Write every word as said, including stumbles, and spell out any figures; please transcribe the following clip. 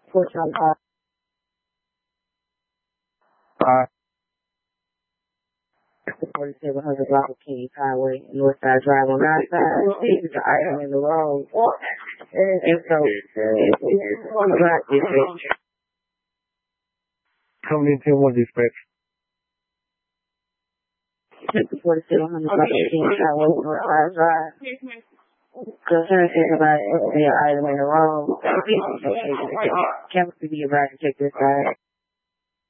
Push on off. Uh, forty-seven hundred block of Kings Highway, Northside Drive on our side. It's the item in the road. And so, on the block, coming in ten one dispatch. forty-seven hundred block of Kings Highway, Northside Drive. Concerned about the item in the road. Campus to be about to check this side.